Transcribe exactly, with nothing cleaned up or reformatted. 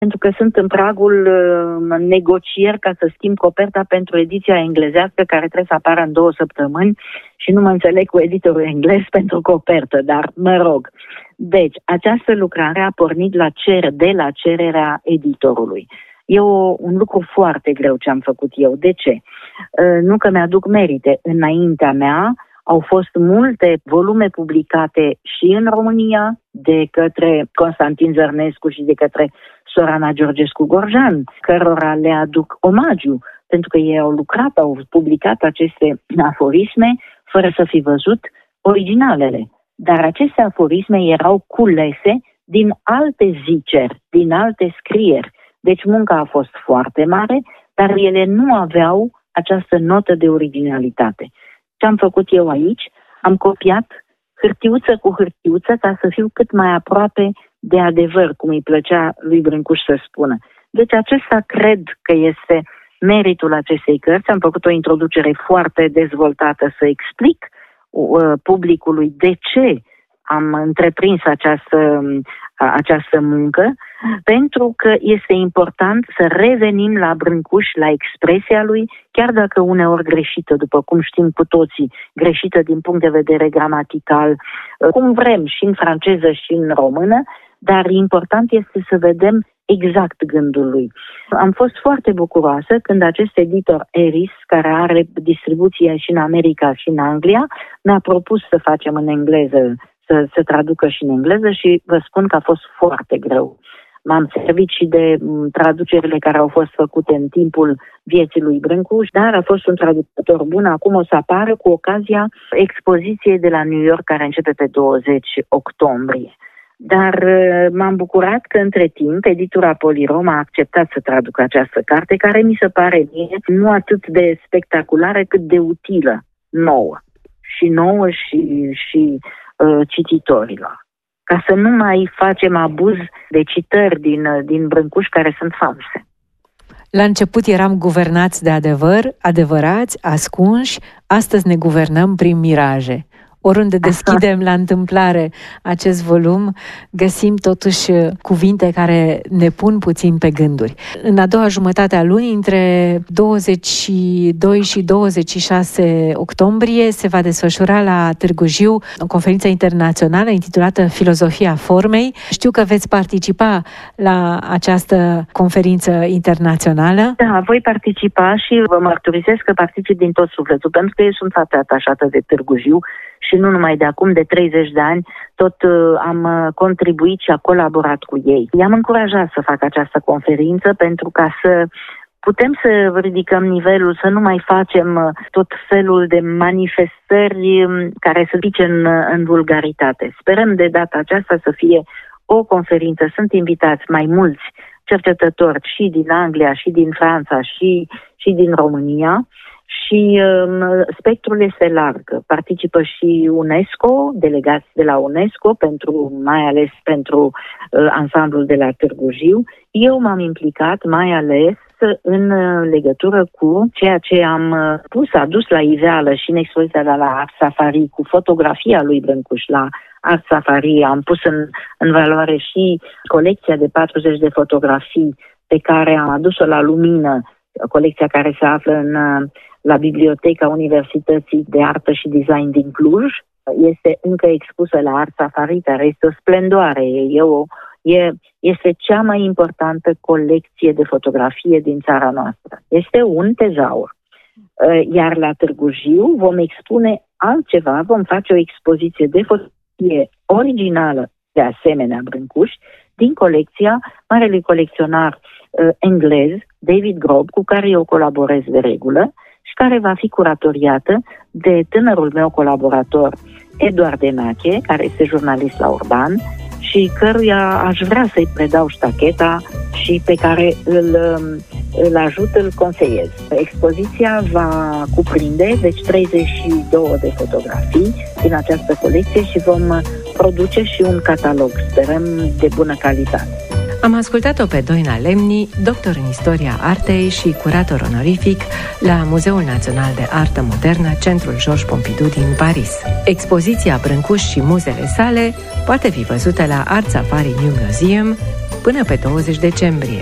pentru că sunt în pragul uh, negocieri ca să schimb coperta pentru ediția englezească care trebuie să apară în două săptămâni și nu mă înțeleg cu editorul englez pentru copertă, dar mă rog. Deci, această lucrare a pornit la cer, de la cererea editorului. E o, un lucru foarte greu ce am făcut eu. De ce? Uh, nu că mi-aduc merite. Înaintea mea au fost multe volume publicate și în România de către Constantin Zărnescu și de către Sorana Georgescu-Gorjan, cărora le aduc omagiu, pentru că ei au lucrat, au publicat aceste aforisme fără să fi văzut originalele. Dar aceste aforisme erau culese din alte ziceri, din alte scrieri. Deci munca a fost foarte mare, dar ele nu aveau această notă de originalitate. Ce am făcut eu aici? Am copiat hârtiuță cu hârtiuță ca să fiu cât mai aproape de adevăr, cum îi plăcea lui Brâncuș să spună. Deci acesta cred că este meritul acestei cărți. Am făcut o introducere foarte dezvoltată să explic uh, publicului de ce am întreprins această, această muncă, pentru că este important să revenim la Brâncuș, la expresia lui, chiar dacă uneori greșită, după cum știm cu toții, greșită din punct de vedere gramatical, cum vrem, și în franceză și în română, dar important este să vedem exact gândul lui. Am fost foarte bucuroasă când acest editor Eris, care are distribuție și în America și în Anglia, mi-a propus să facem în engleză, să se traducă și în engleză, și vă spun că a fost foarte greu. M-am servit și de traducerile care au fost făcute în timpul vieții lui Brâncuș, dar a fost un traducător bun. Acum o să apară cu ocazia expoziției de la New York, care începe pe douăzeci octombrie. Dar m-am bucurat că între timp editura Polirom a acceptat să traducă această carte, care mi se pare mie nu atât de spectaculară cât de utilă, nouă. Și nouă și, și uh, cititorilor. Ca să nu mai facem abuz de citări din, din Brâncuș care sunt false. La început eram guvernați de adevăr, adevărați, ascunși, astăzi ne guvernăm prin miraje. Oriunde deschidem la întâmplare acest volum, găsim totuși cuvinte care ne pun puțin pe gânduri. În a doua jumătate a lunii, între douăzeci și doi și douăzeci și șase octombrie, se va desfășura la Târgu Jiu o conferință internațională intitulată Filozofia formei. Știu că veți participa la această conferință internațională. Da, voi participa și vă mărturisesc că particip din tot sufletul, pentru că eu sunt foarte atașată de Târgu Jiu. Și nu numai de acum, de treizeci de ani, tot uh, am uh, contribuit și am colaborat cu ei. I-am încurajat să fac această conferință pentru ca să putem să ridicăm nivelul, să nu mai facem uh, tot felul de manifestări um, care să pice în, uh, în vulgaritate. Sperăm de data aceasta să fie o conferință. Sunt invitați mai mulți cercetători și din Anglia, și din Franța, și, și din România. Și um, spectrul este larg. Participă și UNESCO, delegați de la UNESCO, pentru, mai ales pentru uh, ansamblul de la Târgu Jiu. Eu m-am implicat mai ales în uh, legătură cu ceea ce am uh, pus, adus la iveală și în expoziția de la Art Safari, cu fotografia lui Brâncuș la Art Safari. Am pus în, în valoare și colecția de patruzeci de fotografii pe care am adus-o la lumină, colecția care se află în... Uh, la Biblioteca Universității de Artă și Design din Cluj. Este încă expusă la Art Safari, care este o splendoare. E o, e, este cea mai importantă colecție de fotografie din țara noastră. Este un tezaur. Iar la Târgu Jiu vom expune altceva, vom face o expoziție de fotografie originală, de asemenea Brâncuș, din colecția marelui colecționar uh, englez, David Grob, cu care eu colaborez de regulă, și care va fi curatoriată de tânărul meu colaborator Eduard Enache, care este jurnalist la Urban și căruia aș vrea să-i predau ștacheta și pe care îl, îl ajut, îl conseiez. Expoziția va cuprinde deci treizeci și două de fotografii din această colecție și vom produce și un catalog, sperăm, de bună calitate. Am ascultat-o pe Doina Lemni, doctor în istoria artei și curator onorific la Muzeul Național de Artă Modernă, Centrul Georges Pompidou din Paris. Expoziția Brâncuș și muzele sale poate fi văzută la Art Safari New Museum, până pe douăzeci decembrie.